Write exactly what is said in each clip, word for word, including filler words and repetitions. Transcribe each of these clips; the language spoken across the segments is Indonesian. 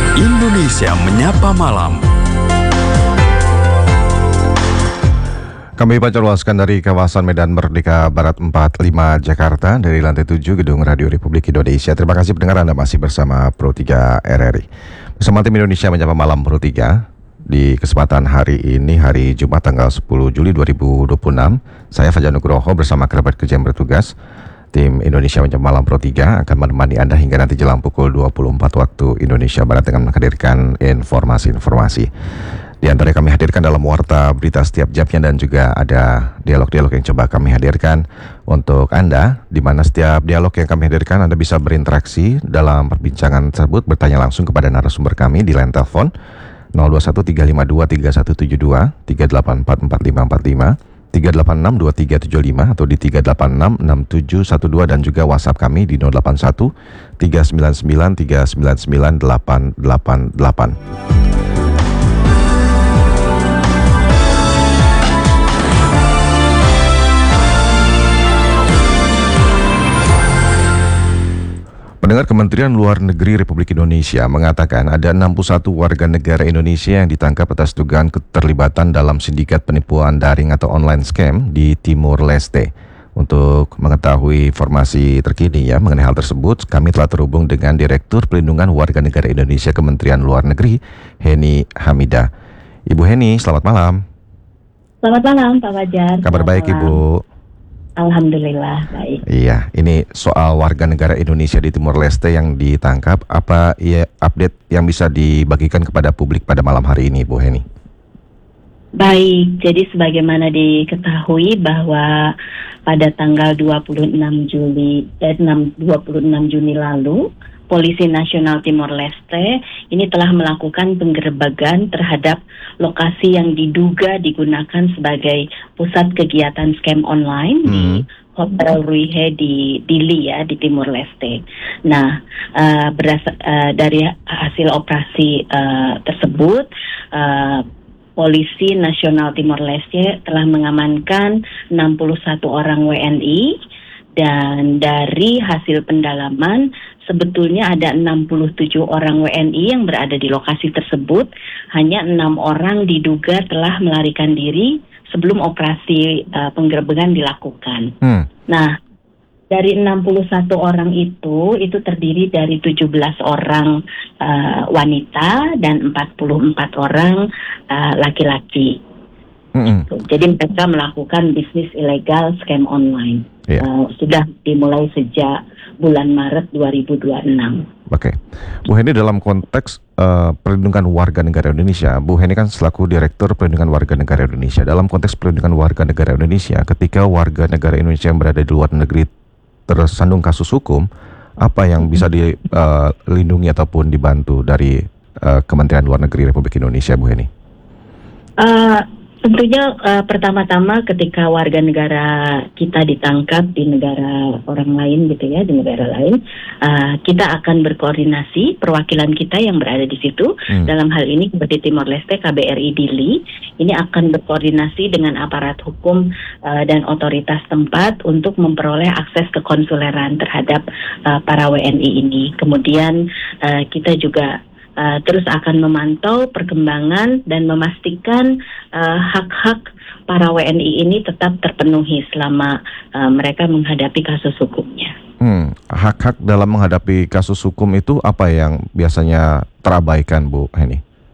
Indonesia Menyapa Malam. Kami pancarluaskan dari kawasan Medan Merdeka Barat empat puluh lima Jakarta dari lantai tujuh Gedung Radio Republik Indonesia. Terima kasih pendengar, Anda masih bersama Pro tiga R R I. Bersama tim Indonesia Menyapa Malam Pro tiga. Di kesempatan hari ini, hari Jumat tanggal sepuluh Juli dua ribu dua puluh enam, saya Fajar Nugroho bersama kerabat kerja yang bertugas tim Indonesia Menyapa Malam Pro tiga akan menemani Anda hingga nanti jelang pukul dua puluh empat waktu Indonesia Barat dengan menghadirkan informasi-informasi. Di antara kami hadirkan dalam warta berita setiap jamnya, dan juga ada dialog-dialog yang coba kami hadirkan untuk Anda, di mana setiap dialog yang kami hadirkan Anda bisa berinteraksi dalam perbincangan tersebut, bertanya langsung kepada narasumber kami di line telepon nol dua satu tiga lima dua tiga satu tujuh dua, tiga delapan empat empat lima empat lima, tiga delapan enam dua tiga tujuh lima atau di tiga delapan enam enam tujuh satu dua, dan juga WhatsApp kami di nol delapan satu tiga sembilan sembilan tiga sembilan sembilan delapan delapan delapan. Pendengar, Kementerian Luar Negeri Republik Indonesia mengatakan ada enam puluh satu warga negara Indonesia yang ditangkap atas dugaan keterlibatan dalam sindikat penipuan daring atau online scam di Timur Leste. Untuk mengetahui informasi terkini ya mengenai hal tersebut, kami telah terhubung dengan Direktur Pelindungan Warga Negara Indonesia Kementerian Luar Negeri, Heni Hamidah. Ibu Heni, selamat malam. Selamat malam, Pak Fajar. Kabar baik, malam. Ibu? Alhamdulillah baik. Iya, ini soal warga negara Indonesia di Timur Leste yang ditangkap, apa ya update yang bisa dibagikan kepada publik pada malam hari ini, Bu Heni? Baik, jadi sebagaimana diketahui bahwa pada tanggal dua puluh enam Juli eh, dua puluh enam Juni lalu, Polisi Nasional Timor Leste ini telah melakukan penggerebekan terhadap lokasi yang diduga digunakan sebagai pusat kegiatan scam online hmm. di Hotel Ruihe di Dili ya, di Timor Leste. Nah, uh, berdasar uh, dari hasil operasi uh, tersebut, uh, Polisi Nasional Timor Leste telah mengamankan enam puluh satu orang W N I, dan dari hasil pendalaman sebetulnya ada enam puluh tujuh orang W N I yang berada di lokasi tersebut. Hanya enam orang diduga telah melarikan diri sebelum operasi uh, penggerebekan dilakukan. Hmm. Nah, dari enam puluh satu orang itu, itu terdiri dari tujuh belas orang uh, wanita dan empat puluh empat orang uh, laki-laki. Mm-hmm. Jadi mereka melakukan bisnis ilegal scam online. Yeah. Uh, sudah dimulai sejak bulan Maret dua ribu dua puluh enam. Oke, okay. Bu Heni, dalam konteks uh, perlindungan warga negara Indonesia, Bu Heni kan selaku Direktur Perlindungan Warga Negara Indonesia. Dalam konteks perlindungan warga negara Indonesia, ketika warga negara Indonesia yang berada di luar negeri tersandung kasus hukum, apa yang bisa dilindungi uh, ataupun dibantu dari uh, Kementerian Luar Negeri Republik Indonesia, Bu Heni? Uh, Tentunya uh, pertama-tama ketika warga negara kita ditangkap di negara orang lain gitu ya, di negara lain, uh, kita akan berkoordinasi, perwakilan kita yang berada di situ, hmm. dalam hal ini seperti Timor Leste, K B R I Dili, ini akan berkoordinasi dengan aparat hukum uh, dan otoritas tempat untuk memperoleh akses kekonsuleran terhadap uh, para W N I ini. Kemudian uh, kita juga Uh, terus akan memantau perkembangan dan memastikan uh, hak-hak para W N I ini tetap terpenuhi selama uh, mereka menghadapi kasus hukumnya. Hmm, hak-hak dalam menghadapi kasus hukum itu apa yang biasanya terabaikan, Bu Heni?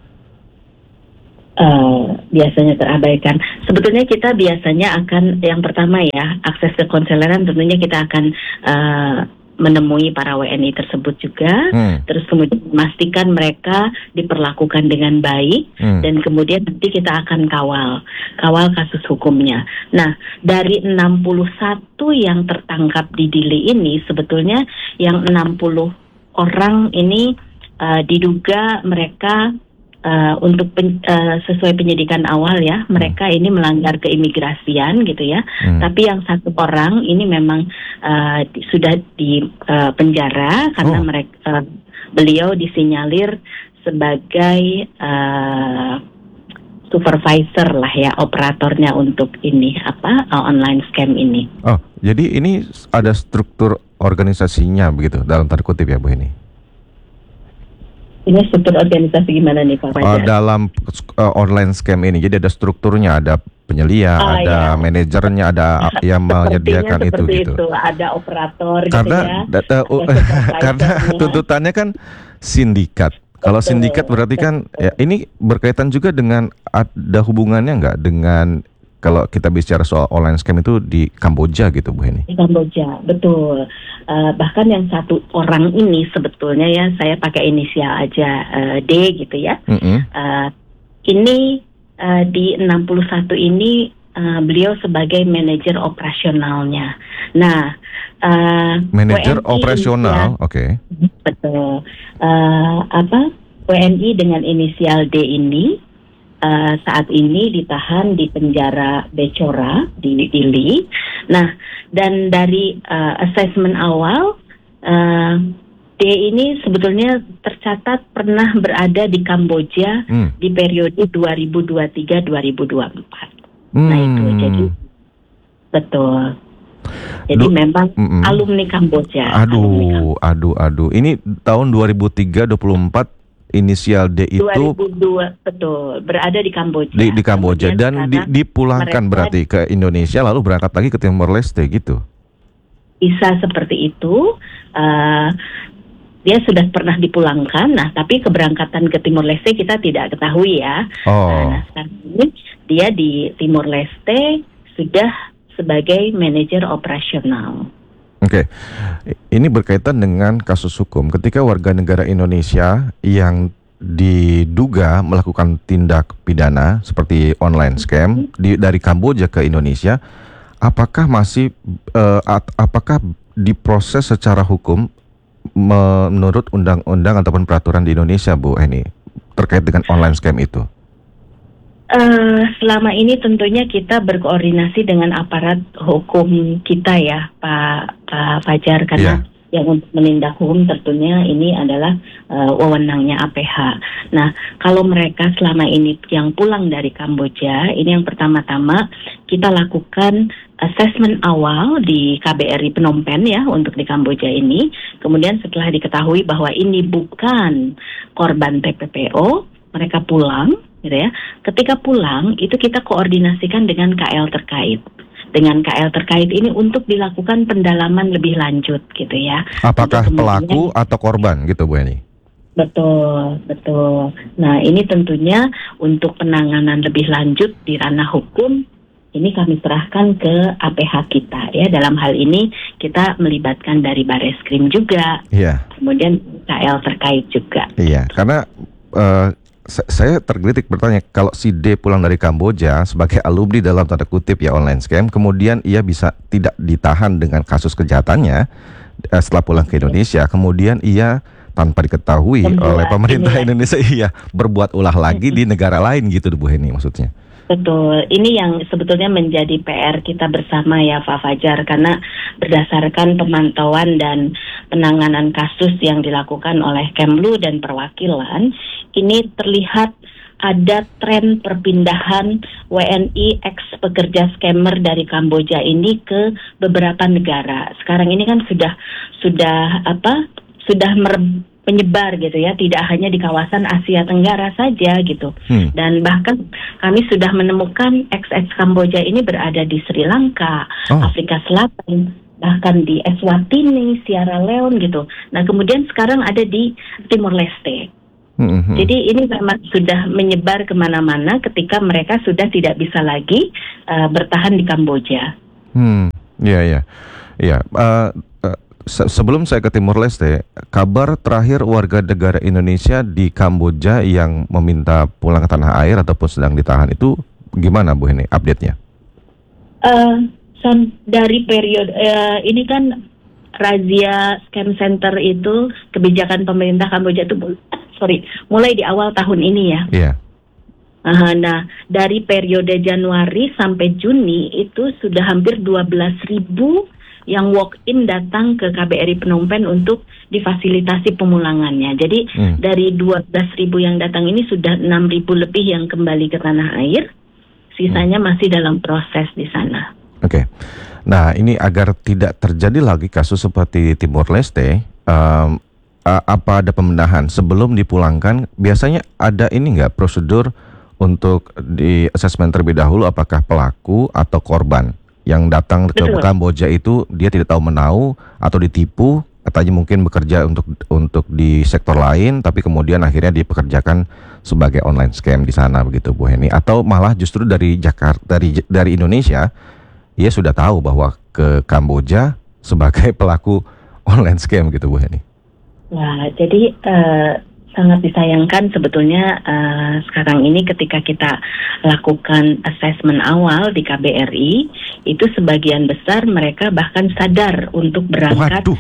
Uh, biasanya terabaikan. Sebetulnya kita biasanya akan, yang pertama ya, akses kekonsuleran tentunya kita akan uh, menemui para W N I tersebut juga, hmm. terus kemudian memastikan mereka diperlakukan dengan baik, hmm. dan kemudian nanti kita akan kawal, kawal kasus hukumnya. Nah, dari enam puluh satu yang tertangkap di Dili ini, sebetulnya yang enam puluh orang ini uh, diduga mereka Uh, untuk pen, uh, sesuai penyidikan awal ya, mereka hmm. ini melanggar keimigrasian gitu ya. Hmm. Tapi yang satu orang ini memang uh, di, sudah di uh, penjara karena oh. mereka uh, beliau disinyalir sebagai uh, supervisor lah ya, operatornya untuk ini apa uh, online scam ini. Oh, jadi ini ada struktur organisasinya begitu dalam tanda kutip ya, Bu ini? Ini struktur organisasi gimana nih Pak Uh, Fajar? dalam uh, online scam ini, jadi ada strukturnya, ada penyelia, Oh, ada iya. manajernya, ada yang menyediakan itu Sepertinya gitu. seperti itu. Ada operator Karena gitu ya. data, uh, Ada supervisornya. karena tuntutannya kan sindikat. Kalau Betul, sindikat berarti kan betul. ya, ini berkaitan juga dengan, ada hubungannya nggak dengan kalau kita bicara soal online scam itu di Kamboja gitu Bu Heni? Di Kamboja, betul. Uh, bahkan yang satu orang ini sebetulnya ya, saya pakai inisial aja uh, D gitu ya. Mm-hmm. Uh, ini uh, di enam puluh satu ini uh, beliau sebagai manajer operasionalnya. Nah, uh, Manajer W N I operasional, inisial- oke. betul. Uh, apa W N I dengan inisial D ini Uh, saat ini ditahan di penjara Becora di Dili. Nah, dan dari uh, assessment awal, uh, D ini sebetulnya tercatat pernah berada di Kamboja Hmm. di periode dua ribu dua puluh tiga dua ribu dua puluh empat. Nah itu, Hmm. jadi betul. Jadi Du- memang Mm-mm. alumni Kamboja. alumni Kamboja. Aduh, aduh, aduh. Ini tahun dua ribu tiga dua puluh empat, inisial D itu dua ribu dua betul berada di Kamboja. di, di Kamboja Kemudian dan di, sekarang dipulangkan mereka berarti ke Indonesia, lalu berangkat lagi ke Timor Leste gitu. bisa seperti itu. Uh, dia sudah pernah dipulangkan. Nah, tapi keberangkatan ke Timor Leste kita tidak ketahui ya. Oh, Nah, sekarang ini dia di Timor Leste sudah sebagai manajer operasional. oke. Ini berkaitan dengan kasus hukum. Ketika warga negara Indonesia yang diduga melakukan tindak pidana seperti online scam di, dari Kamboja ke Indonesia, apakah masih eh, at- apakah diproses secara hukum menurut undang-undang ataupun peraturan di Indonesia, Bu Heni, terkait dengan online scam itu? Uh, selama ini tentunya kita berkoordinasi dengan aparat hukum kita ya, Pak Pak Fajar, karena yang untuk menindak hukum tentunya ini adalah uh, wewenangnya A P H. Nah, kalau mereka selama ini yang pulang dari Kamboja, ini yang pertama-tama kita lakukan assessment awal di K B R I Phnom Penh ya untuk di Kamboja ini. Kemudian setelah diketahui bahwa ini bukan korban T P P O, mereka pulang, gitu ya. Ketika pulang itu kita koordinasikan dengan K L terkait. Dengan K L terkait ini untuk dilakukan pendalaman lebih lanjut gitu ya. Apakah Untuk kemudian- pelaku atau korban gitu, Bu Heni? Betul, betul. Nah, ini tentunya untuk penanganan lebih lanjut di ranah hukum, ini kami serahkan ke A P H kita ya. Dalam hal ini kita melibatkan dari Bareskrim juga, Iya. kemudian K L terkait juga. Iya, karena eh, sa- saya tergelitik bertanya, kalau si D pulang dari Kamboja sebagai alumni dalam tanda kutip ya online scam, kemudian ia bisa tidak ditahan dengan kasus kejahatannya eh, setelah pulang ke Indonesia, kemudian ia tanpa diketahui Membuat oleh pemerintah ini ya. Indonesia iya berbuat ulah lagi di negara lain gitu, Bu Heni, maksudnya. Betul, ini yang sebetulnya menjadi P R kita bersama ya Pak Fajar, karena berdasarkan pemantauan dan penanganan kasus yang dilakukan oleh Kemlu dan perwakilan, ini terlihat ada tren perpindahan W N I ex pekerja scammer dari Kamboja ini ke beberapa negara. Sekarang ini kan sudah sudah apa? Sudah mer- menyebar gitu ya, tidak hanya di kawasan Asia Tenggara saja gitu. Hmm. Dan bahkan kami sudah menemukan ex-ex Kamboja ini berada di Sri Lanka, Oh. Afrika Selatan, bahkan di Eswatini, Sierra Leone gitu. Nah, kemudian sekarang ada di Timor Leste. Hmm, hmm. Jadi ini memang sudah menyebar kemana-mana ketika mereka sudah tidak bisa lagi uh, bertahan di Kamboja. Hmm, iya, iya, iya. Eh, eh, se- sebelum saya ke Timor Leste, kabar terakhir warga negara Indonesia di Kamboja yang meminta pulang ke tanah air ataupun sedang ditahan itu gimana, Bu Heni? Update-nya? Uh, sam- dari periode uh, ini kan razia scam center itu kebijakan pemerintah Kamboja itu mul- sorry mulai di awal tahun ini ya. Iya. Uh, nah, dari periode Januari sampai Juni itu sudah hampir dua belas ribu yang walk-in datang ke K B R I Phnom Penh untuk difasilitasi pemulangannya. Jadi Hmm. dari dua belas ribu yang datang ini sudah enam ribu lebih yang kembali ke tanah air. Sisanya masih dalam proses di sana. Oke. Nah, ini agar tidak terjadi lagi kasus seperti Timor Leste, em, uh, apa ada pembenahan sebelum dipulangkan? Biasanya ada ini nggak prosedur untuk di asesmen terlebih dahulu, apakah pelaku atau korban yang datang ke Betul. Kamboja itu dia tidak tahu menau atau ditipu, katanya mungkin bekerja untuk untuk di sektor lain, tapi kemudian akhirnya dipekerjakan sebagai online scam di sana, begitu Bu Heni? Atau malah justru dari Jakarta, dari dari Indonesia, dia sudah tahu bahwa ke Kamboja sebagai pelaku online scam gitu Bu Heni? Nah, jadi uh, sangat disayangkan sebetulnya uh, sekarang ini ketika kita lakukan asesmen awal di K B R I, itu sebagian besar mereka bahkan sadar untuk berangkat Waduh.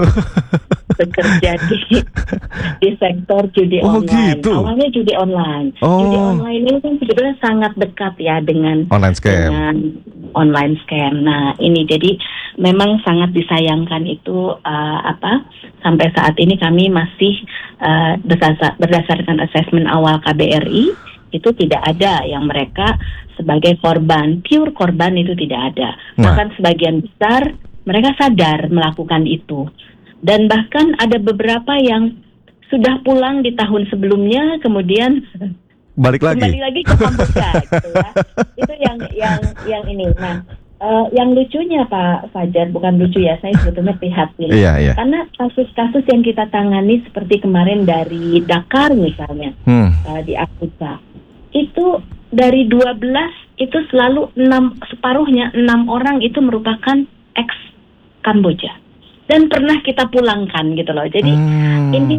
bekerja di di sektor judi Oh, online. gitu. Awalnya judi online. Oh. Judi online ini kan sebetulnya sangat dekat ya dengan Online scam. dengan online scam. Nah, ini jadi memang sangat disayangkan itu uh, apa? Sampai saat ini kami masih uh, berdasar, berdasarkan asesmen awal K B R I itu tidak ada yang mereka sebagai korban, pure korban itu tidak ada. Nah. Bahkan sebagian besar mereka sadar melakukan itu. Dan bahkan ada beberapa yang sudah pulang di tahun sebelumnya, kemudian Balik lagi. kembali lagi ke Kamboja, gitu ya. Itu yang yang yang ini. Nah, uh, yang lucunya Pak Fajar, bukan lucu ya, saya sebetulnya prihatin. Iya, iya. Karena kasus-kasus yang kita tangani seperti kemarin dari Dakar misalnya, Hmm. uh, di Afrika, itu dari dua belas itu selalu enam, separuhnya enam orang itu merupakan ex Kamboja. Dan pernah kita pulangkan gitu loh. Jadi Hmm. ini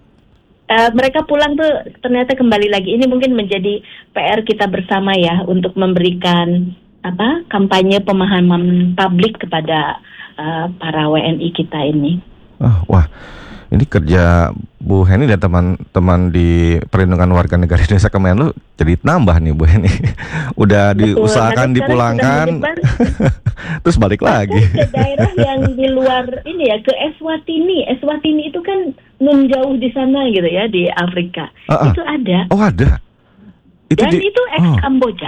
uh, mereka pulang tuh ternyata kembali lagi. Ini mungkin menjadi P R kita bersama ya untuk memberikan apa kampanye pemahaman publik kepada uh, para W N I kita ini. Ah, wah, ini kerja Bu Heni dan teman-teman di Perlindungan Warga Negara Indonesia Kemenlu jadi nambah nih Bu Heni. Udah Betul, diusahakan karena dipulangkan, sekarang sudah terus balik lagi. ke daerah yang di luar ini ya, ke Eswatini. Eswatini itu kan menjauh di sana gitu ya, di Afrika. Uh-uh. Itu ada. Oh ada. Itu Dan di- itu ex oh. Kamboja.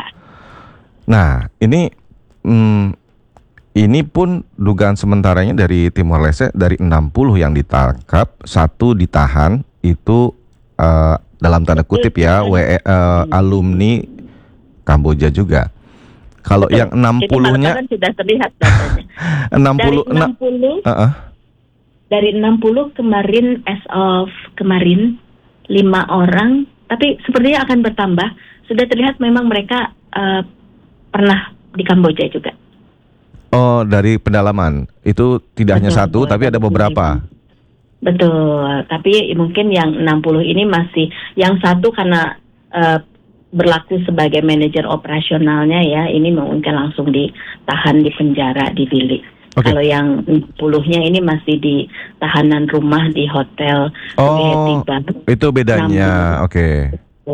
Nah, ini hmm, ini pun dugaan sementaranya dari Timor Leste, dari enam puluh yang ditangkap, satu ditahan, itu uh, dalam tanda kutip ya, W E, uh, alumni Kamboja juga. Kalau yang enam puluh-nya Jadi sudah terlihat datanya. enam Dari puluh enam puluh uh-uh. dari enam puluh kemarin as of kemarin lima orang, tapi sepertinya akan bertambah. Sudah terlihat memang mereka uh, pernah di Kamboja juga. Oh, dari pendalaman itu tidak hanya Betul, satu, betul. tapi ada beberapa. Betul, tapi mungkin yang enam puluh ini masih, yang satu karena uh, berlaku sebagai manajer operasionalnya ya, ini mungkin langsung ditahan di penjara di bilik. Oke. Kalau yang enam puluh-nya ini masih di tahanan rumah di hotel Oh, Tiba. itu bedanya. Oke.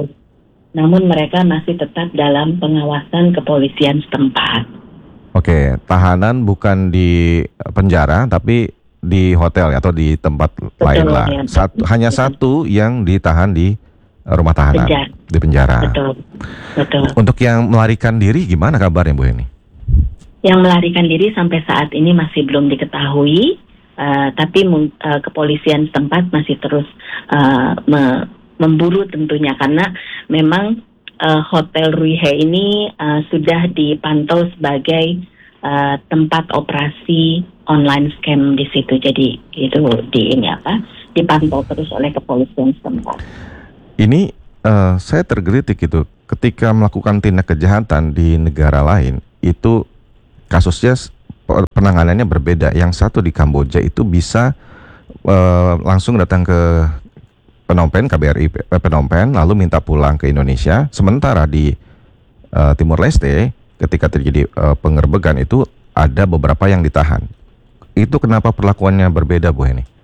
Namun mereka masih tetap dalam pengawasan kepolisian setempat. Oke, tahanan bukan di penjara tapi di hotel atau di tempat Betul, lain lah. ya. Satu, hanya satu yang ditahan di rumah tahanan, Penjara. di penjara. Betul, betul. Untuk yang melarikan diri gimana kabarnya Bu Heni? Yang melarikan diri sampai saat ini masih belum diketahui, uh, tapi mung- uh, kepolisian setempat masih terus uh, me- memburu tentunya, karena memang uh, Hotel Ruihe ini uh, sudah dipantau sebagai uh, tempat operasi online scam di situ. Jadi itu di ini apa dipantau terus oleh kepolisian setempat. Ini uh, saya tergelitik gitu, ketika melakukan tindak kejahatan di negara lain itu kasusnya penanganannya berbeda. Yang satu di Kamboja itu bisa uh, langsung datang ke Phnom Penh, K B R I Phnom Penh, lalu minta pulang ke Indonesia. Sementara di uh, Timor Leste ketika terjadi uh, penggerbegan itu ada beberapa yang ditahan. Itu kenapa perlakuannya berbeda Bu Heni?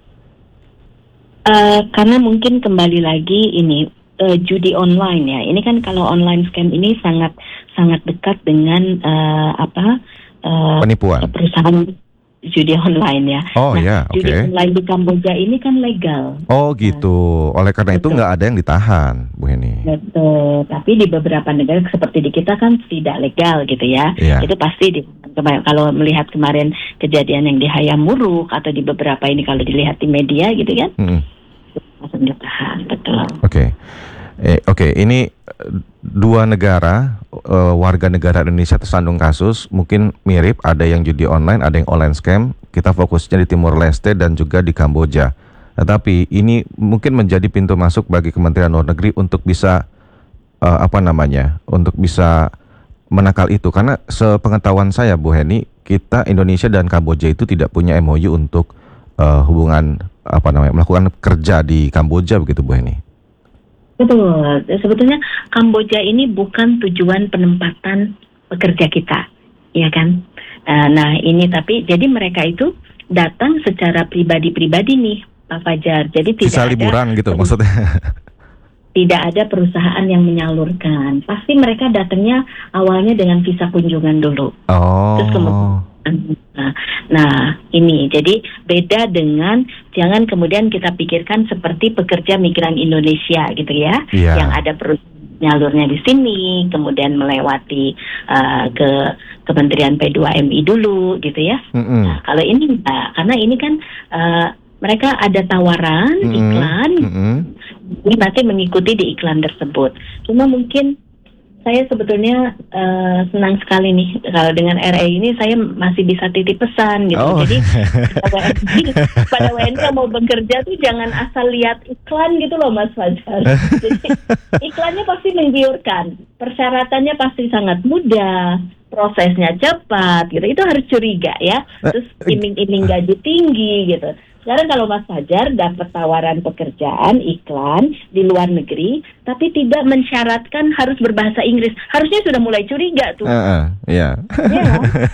Uh, karena mungkin kembali lagi ini uh, judi online ya. Ini kan kalau online scam ini sangat sangat dekat dengan uh, apa uh, Penipuan. perusahaan judi online ya. Oh nah, ya, judi oke. online di Kamboja ini kan legal. Oh gitu. Oleh karena itu Betul. nggak ada yang ditahan, Bu Heni. Betul. Tapi di beberapa negara seperti di kita kan tidak legal gitu ya. Iya. Itu pasti di, kalau melihat kemarin kejadian yang di Hayam Wuruk atau di beberapa ini kalau dilihat di media gitu kan. Mm-mm. langsung ditahan, betul. Oke, okay. eh, oke okay. Ini dua negara uh, warga negara Indonesia tersandung kasus, mungkin mirip, ada yang judi online, ada yang online scam. Kita fokusnya di Timor Leste dan juga di Kamboja. Tetapi ini mungkin menjadi pintu masuk bagi Kementerian Luar Negeri untuk bisa uh, apa namanya, untuk bisa menangkal itu. Karena sepengetahuan saya, Bu Heni, kita Indonesia dan Kamboja itu tidak punya M O U untuk uh, hubungan apa namanya melakukan kerja di Kamboja, begitu Bu Heni. Betul, sebetulnya Kamboja ini bukan tujuan penempatan pekerja kita, ya kan? Nah ini tapi jadi mereka itu datang secara pribadi-pribadi nih, Pak Fajar. Jadi tidak Sisa liburan ada, gitu maksudnya. Tidak ada perusahaan yang menyalurkan. Pasti mereka datangnya awalnya dengan visa kunjungan dulu. Oh. Terus kemudian Nah, nah ini jadi beda dengan jangan kemudian kita pikirkan seperti pekerja migran Indonesia gitu ya, yeah. yang ada perusahaan nyalurnya di sini, kemudian melewati uh, ke Kementerian P dua M I dulu gitu ya. Mm-hmm. Nah, kalau ini enggak, karena ini kan uh, mereka ada tawaran mm-hmm. iklan, mm-hmm. ini nanti mengikuti di iklan tersebut. Cuma mungkin saya sebetulnya uh, senang sekali nih kalau dengan R E ini saya masih bisa titip pesan gitu. Oh. Jadi pada W N I mau bekerja tuh jangan asal lihat iklan gitu loh Mas Fajar. Jadi iklannya pasti menggiurkan, persyaratannya pasti sangat mudah, prosesnya cepat gitu. Itu harus curiga ya. Terus iming-iming gaji tinggi gitu. Sekarang kalau Mas Fajar dapat tawaran pekerjaan iklan di luar negeri, tapi tidak mensyaratkan harus berbahasa Inggris, harusnya sudah mulai curiga tuh. Uh, uh, iya. Ya.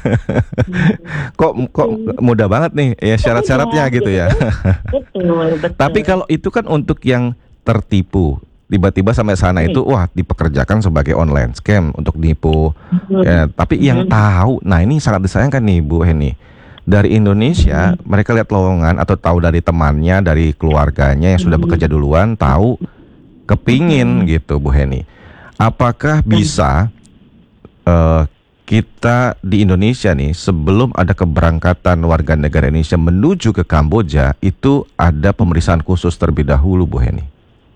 kok kok mudah banget nih ya syarat-syaratnya gitu ya. Betul, betul. Tapi kalau itu kan untuk yang tertipu, tiba-tiba sampai sana itu wah dipekerjakan sebagai online scam untuk nipu. Hmm. Ya, tapi yang hmm. tahu, nah ini sangat disayangkan nih Bu Heni. Dari Indonesia, hmm. mereka lihat lowongan atau tahu dari temannya, dari keluarganya yang sudah bekerja duluan, tahu, kepingin hmm. gitu Bu Heni. Apakah bisa uh, kita di Indonesia nih, sebelum ada keberangkatan warga negara Indonesia menuju ke Kamboja, itu ada pemeriksaan khusus terlebih dahulu Bu Heni?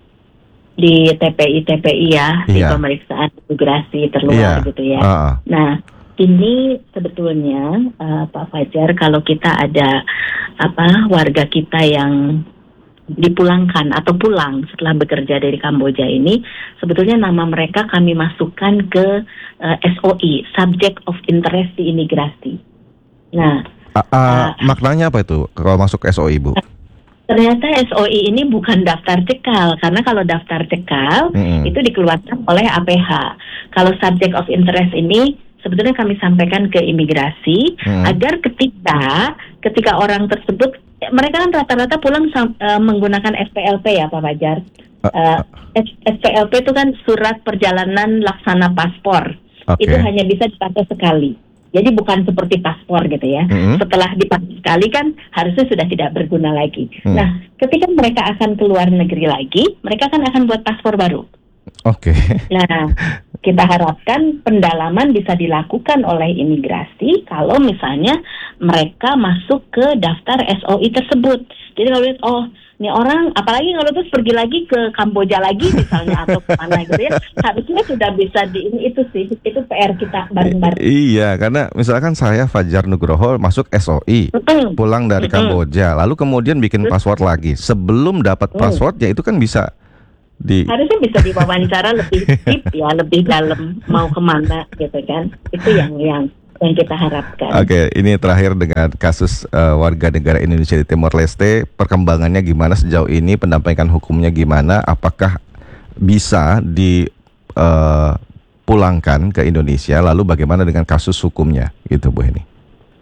Di T P I T P I ya, iya. di pemeriksaan imigrasi terluar iya. gitu ya. Uh-uh. Nah, ini sebetulnya uh, Pak Fajar, kalau kita ada apa warga kita yang dipulangkan atau pulang setelah bekerja dari Kamboja ini, sebetulnya nama mereka kami masukkan ke uh, S O I, Subject of Interest di Imigrasi. Nah, uh, uh, uh, maknanya apa itu kalau masuk S O I, Bu? Ternyata S O I ini bukan daftar cekal, karena kalau daftar cekal mm-hmm. itu dikeluarkan oleh A P H. Kalau Subject of Interest ini sebetulnya kami sampaikan ke imigrasi hmm. agar ketika ketika orang tersebut, mereka kan rata-rata pulang uh, menggunakan S P L P ya Pak Fajar. Uh, S P L P itu kan surat perjalanan laksana paspor. Okay. Itu hanya bisa dipakai sekali. Jadi bukan seperti paspor gitu ya. Hmm. Setelah dipakai sekali kan harusnya sudah tidak berguna lagi. Hmm. Nah, ketika mereka akan keluar negeri lagi, mereka kan akan buat paspor baru. Oke. Okay. Nah, kita harapkan pendalaman bisa dilakukan oleh imigrasi kalau misalnya mereka masuk ke daftar S O I tersebut. Jadi kalau lihat, oh, ini orang, apalagi kalau terus pergi lagi ke Kamboja lagi misalnya atau kemana gitu ya, harusnya sudah bisa di ini itu sih, itu P R kita bareng-bareng. Iya, karena misalkan saya Fajar Nugroho masuk S O I, mm-hmm. pulang dari mm-hmm. Kamboja, lalu kemudian bikin password lagi. Sebelum dapat password, mm. ya itu kan bisa Di... harusnya bisa diwawancara lebih deep ya, lebih dalam mau kemana gitu kan, itu yang yang yang kita harapkan. Oke, okay, ini terakhir dengan kasus uh, warga negara Indonesia di Timor Leste, perkembangannya gimana sejauh ini, pendampingan hukumnya gimana, apakah bisa dipulangkan uh, ke Indonesia, lalu bagaimana dengan kasus hukumnya gitu Bu Heni?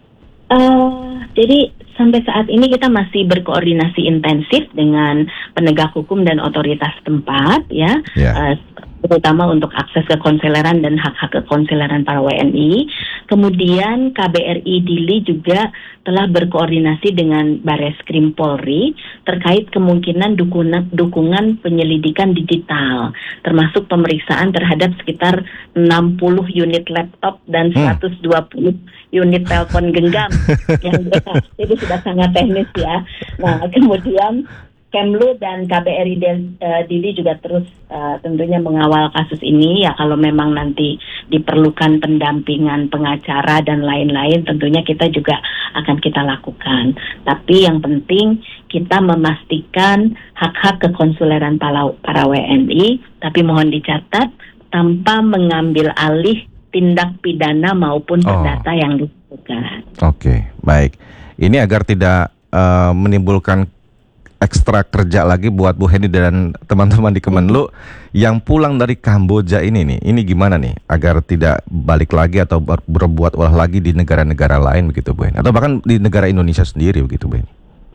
Uh, jadi sampai saat ini kita masih berkoordinasi intensif dengan penegak hukum dan otoritas tempat ya, yeah. uh, terutama untuk akses kekonseleran dan hak-hak kekonseleran para W N I. Kemudian K B R I Dili juga telah berkoordinasi dengan Bareskrim Polri terkait kemungkinan dukungan, dukungan penyelidikan digital, termasuk pemeriksaan terhadap sekitar enam puluh unit laptop dan seratus dua puluh hmm. unit telepon genggam yang bekas. Jadi sudah sangat teknis ya. Nah, kemudian K Kemlu dan K B R I Del- uh, Dili juga terus uh, tentunya mengawal kasus ini ya. Kalau memang nanti diperlukan pendampingan pengacara dan lain-lain, tentunya kita juga akan kita lakukan. Tapi yang penting kita memastikan hak-hak kekonsuleran para, para W N I, tapi mohon dicatat tanpa mengambil alih tindak pidana maupun perdata oh. yang dilakukan. Oke, okay, baik. Ini agar tidak uh, menimbulkan ekstra kerja lagi buat Bu Heni dan teman-teman di Kemenlu hmm. yang pulang dari Kamboja ini nih. Ini gimana nih agar tidak balik lagi atau ber- berbuat ulah lagi di negara-negara lain begitu Bu Heni, atau bahkan di negara Indonesia sendiri begitu Bu Heni?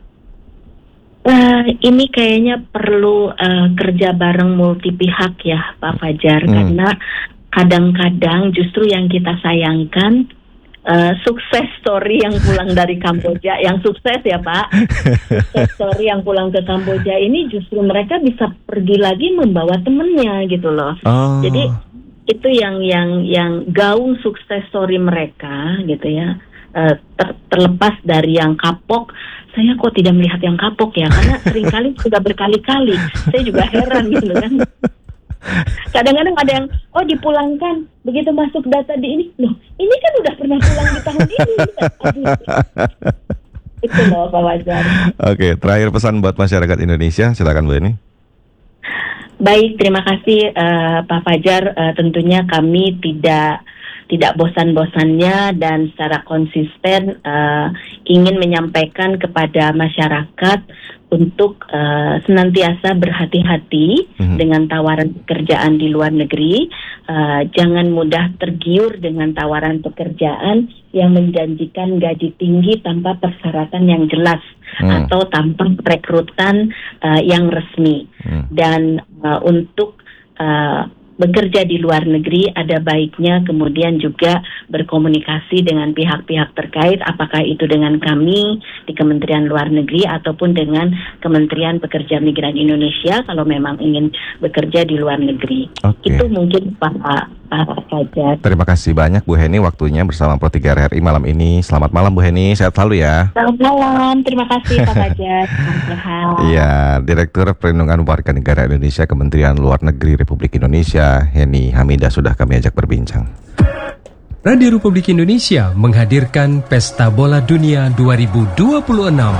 Uh, ini kayaknya perlu uh, kerja bareng multi pihak ya Pak Fajar, hmm. karena kadang-kadang justru yang kita sayangkan uh, sukses story yang pulang dari Kamboja, yang sukses ya Pak, sukses story yang pulang ke Kamboja ini justru mereka bisa pergi lagi membawa temennya gitu loh. Oh. Jadi itu yang yang yang gaung sukses story mereka gitu ya. Uh, ter- terlepas dari yang kapok, saya kok tidak melihat yang kapok ya, karena seringkali sudah berkali-kali, saya juga heran gitu kan. Kadang-kadang ada yang, oh dipulangkan, begitu masuk data di ini, loh ini kan udah pernah pulang di tahun ini. Itu loh Pak Wajar. Oke, terakhir pesan buat masyarakat Indonesia, silakan Bu Eni. Baik, terima kasih uh, Pak Fajar. Uh, tentunya kami tidak tidak bosan-bosannya dan secara konsisten uh, ingin menyampaikan kepada masyarakat untuk uh, senantiasa berhati-hati mm-hmm. dengan tawaran pekerjaan di luar negeri. Uh, jangan mudah tergiur dengan tawaran pekerjaan yang menjanjikan gaji tinggi tanpa persyaratan yang jelas mm. atau tanpa rekrutan uh, yang resmi. Mm. Dan uh, untuk uh, bekerja di luar negeri ada baiknya kemudian juga berkomunikasi dengan pihak-pihak terkait, apakah itu dengan kami di Kementerian Luar Negeri ataupun dengan Kementerian Pekerja Migran Indonesia kalau memang ingin bekerja di luar negeri. Okay. Itu mungkin Pak Pak Fajar. Terima kasih banyak Bu Heni waktunya bersama Pro tiga R R I malam ini. Selamat malam Bu Heni, sehat selalu ya. Selamat malam, terima kasih Pak Fajar. Iya, Direktur Perlindungan Warga Negara Indonesia Kementerian Luar Negeri Republik Indonesia, Heni Hamidah sudah kami ajak berbincang. Radio Republik Indonesia menghadirkan Pesta Bola Dunia dua ribu dua puluh enam.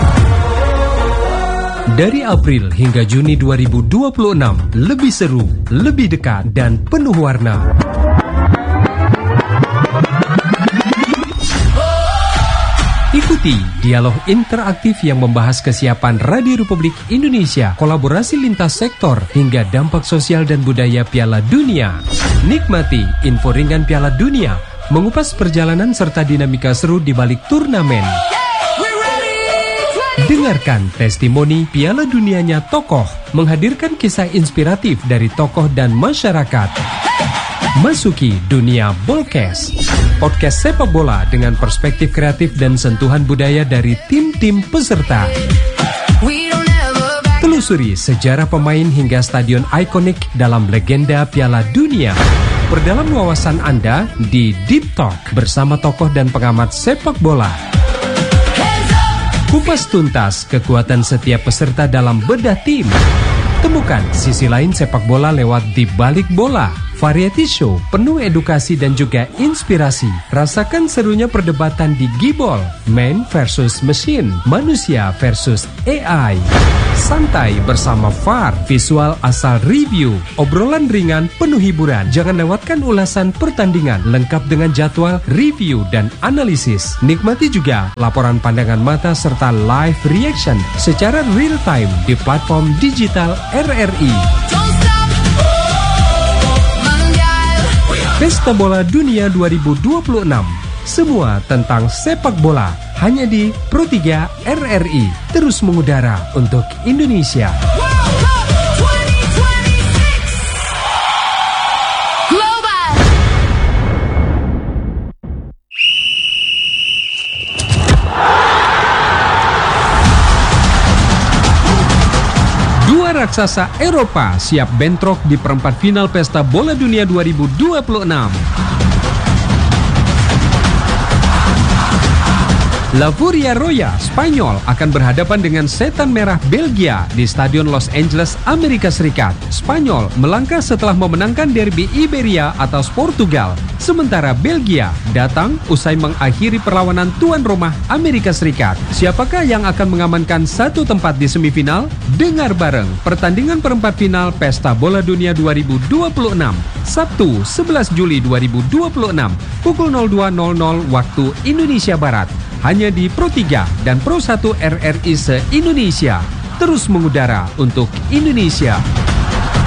Dari April hingga Juni dua ribu dua puluh enam, lebih seru, lebih dekat, dan penuh warna. Ikuti dialog interaktif yang membahas kesiapan Radio Republik Indonesia, kolaborasi lintas sektor, hingga dampak sosial dan budaya Piala Dunia. Nikmati info ringan Piala Dunia, mengupas perjalanan serta dinamika seru di balik turnamen. Dengarkan testimoni Piala Dunianya tokoh, menghadirkan kisah inspiratif dari tokoh dan masyarakat. Masuki dunia Bolkes, podcast sepak bola dengan perspektif kreatif dan sentuhan budaya dari tim-tim peserta. Telusuri sejarah pemain hingga stadion ikonik dalam legenda Piala Dunia. Perdalam wawasan Anda di Deep Talk bersama tokoh dan pengamat sepak bola. Kupas tuntas kekuatan setiap peserta dalam bedah tim. Temukan sisi lain sepak bola lewat Di Balik Bola. Variety show penuh edukasi dan juga inspirasi. Rasakan serunya perdebatan di Gibol, Man versus Machine, manusia versus A I. Santai bersama V A R, visual asal review, obrolan ringan penuh hiburan. Jangan lewatkan ulasan pertandingan lengkap dengan jadwal, review, dan analisis. Nikmati juga laporan pandangan mata serta live reaction secara real time di platform digital R R I. Pesta Bola Dunia dua ribu dua puluh enam. Semua tentang sepak bola hanya di Pro tiga R R I. Terus mengudara untuk Indonesia. Raksasa Eropa siap bentrok di perempat final Pesta Bola Dunia dua ribu dua puluh enam. La Furia Roya, Spanyol akan berhadapan dengan Setan Merah Belgia di Stadion Los Angeles, Amerika Serikat. Spanyol melangkah setelah memenangkan derby Iberia atas Portugal. Sementara Belgia datang usai mengakhiri perlawanan tuan rumah Amerika Serikat. Siapakah yang akan mengamankan satu tempat di semifinal? Dengar bareng pertandingan perempat final Pesta Bola Dunia dua ribu dua puluh enam, Sabtu sebelas Juli dua ribu dua puluh enam, pukul nol dua nol nol waktu Indonesia Barat. Hanya di Pro tiga dan Pro satu R R I se-Indonesia. Terus mengudara untuk Indonesia.